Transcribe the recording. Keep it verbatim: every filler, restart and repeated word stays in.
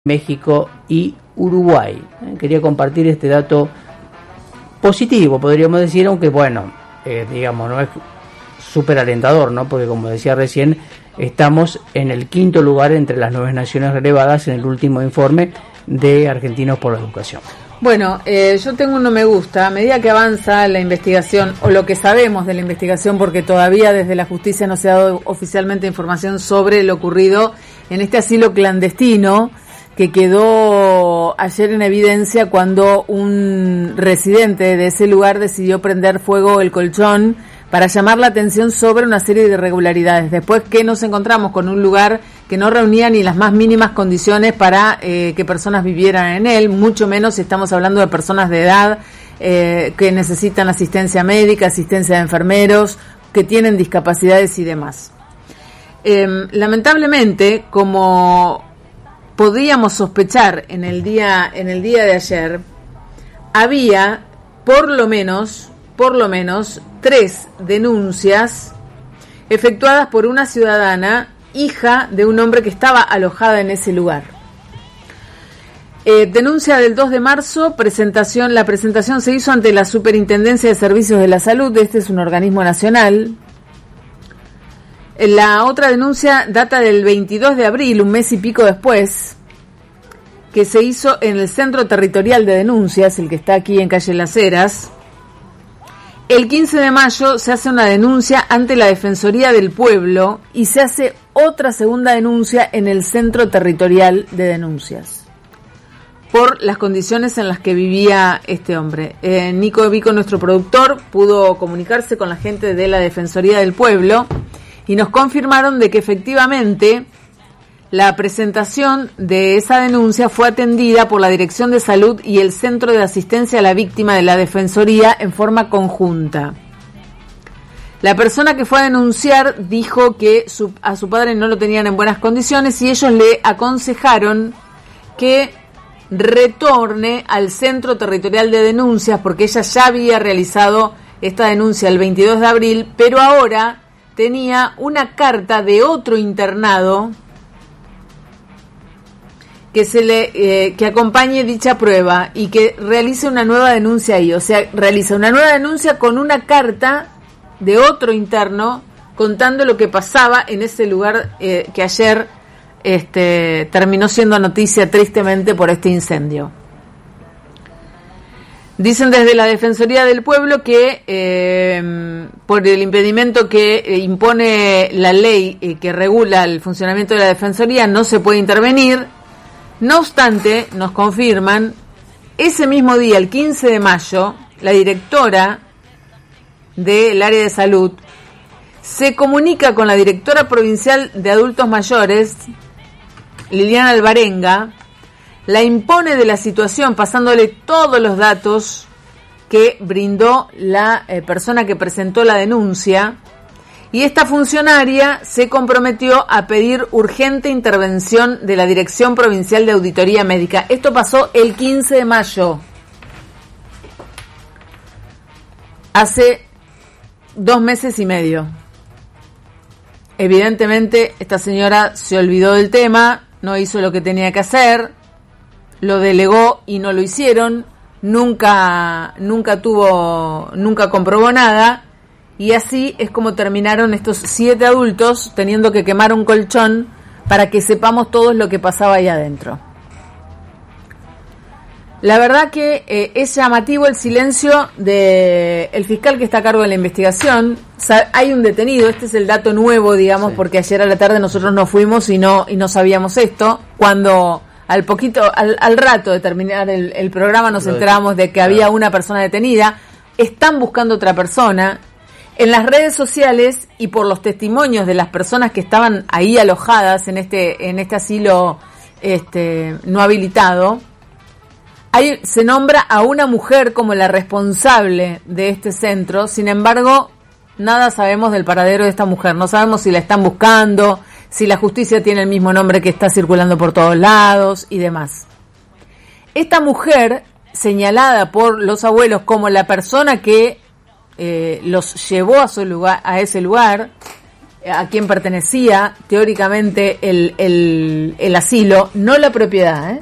México y Uruguay. Eh, quería compartir este dato positivo, podríamos decir, aunque bueno, eh, digamos, no es súper alentador, ¿no? Porque como decía recién, estamos en el quinto lugar entre las nueve naciones relevadas en el último informe de Argentinos por la Educación. Bueno, eh, yo tengo un no me gusta. A medida que avanza la investigación, o lo que sabemos de la investigación, porque todavía desde la justicia no se ha dado oficialmente información sobre lo ocurrido en este asilo clandestino, que quedó ayer en evidencia cuando un residente de ese lugar decidió prender fuego el colchón para llamar la atención sobre una serie de irregularidades. Después que nos encontramos con un lugar que no reunía ni las más mínimas condiciones para eh, que personas vivieran en él, mucho menos si estamos hablando de personas de edad eh, que necesitan asistencia médica, asistencia de enfermeros, que tienen discapacidades y demás. Eh, lamentablemente, como podíamos sospechar en el día en el día de ayer, había por lo menos por lo menos tres denuncias efectuadas por una ciudadana, hija de un hombre que estaba alojada en ese lugar. Eh, denuncia del dos de marzo, presentación, la presentación se hizo ante la Superintendencia de Servicios de la Salud, este es un organismo nacional. La otra denuncia data del veintidós de abril, un mes y pico después, que se hizo en el Centro Territorial de Denuncias, el que está aquí en calle Las Heras. El quince de mayo se hace una denuncia ante la Defensoría del Pueblo y se hace otra segunda denuncia en el Centro Territorial de Denuncias por las condiciones en las que vivía este hombre. Eh, Nico Vico, nuestro productor, pudo comunicarse con la gente de la Defensoría del Pueblo y nos confirmaron de que efectivamente la presentación de esa denuncia fue atendida por la Dirección de Salud y el Centro de Asistencia a la Víctima de la Defensoría en forma conjunta. La persona que fue a denunciar dijo que su, a su padre no lo tenían en buenas condiciones y ellos le aconsejaron que retorne al Centro Territorial de Denuncias porque ella ya había realizado esta denuncia el veintidós de abril, pero ahora tenía una carta de otro internado que se le eh, que acompañe dicha prueba y que realice una nueva denuncia ahí, o sea, realiza una nueva denuncia con una carta de otro interno contando lo que pasaba en ese lugar eh, que ayer este terminó siendo noticia tristemente por este incendio. Dicen desde la Defensoría del Pueblo que eh, por el impedimento que eh, impone la ley eh, que regula el funcionamiento de la Defensoría no se puede intervenir. No obstante, nos confirman, ese mismo día, el quince de mayo, la directora del área de salud se comunica con la directora provincial de adultos mayores, Liliana Alvarenga, la impone de la situación pasándole todos los datos que brindó la eh, persona que presentó la denuncia y esta funcionaria se comprometió a pedir urgente intervención de la Dirección Provincial de Auditoría Médica. Esto pasó el quince de mayo, hace dos meses y medio. Evidentemente esta señora se olvidó del tema, no hizo lo que tenía que hacer, lo delegó y no lo hicieron, nunca, nunca tuvo, nunca comprobó nada, y así es como terminaron estos siete adultos teniendo que quemar un colchón para que sepamos todos lo que pasaba ahí adentro. La verdad que eh, es llamativo el silencio de el fiscal que está a cargo de la investigación. Sa- hay un detenido, este es el dato nuevo, digamos, sí, porque ayer a la tarde nosotros nos fuimos y no, y no sabíamos esto, cuando al poquito, al, al rato de terminar el, el programa nos enteramos de que claro, había una persona detenida. Están buscando otra persona. En las redes sociales y por los testimonios de las personas que estaban ahí alojadas en este, en este asilo este, no habilitado, ahí se nombra a una mujer como la responsable de este centro. Sin embargo, nada sabemos del paradero de esta mujer. No sabemos si la están buscando, si la justicia tiene el mismo nombre que está circulando por todos lados y demás. Esta mujer, señalada por los abuelos como la persona que eh, los llevó a su lugar, a ese lugar, a quién pertenecía teóricamente el, el, el asilo, no la propiedad, ¿eh?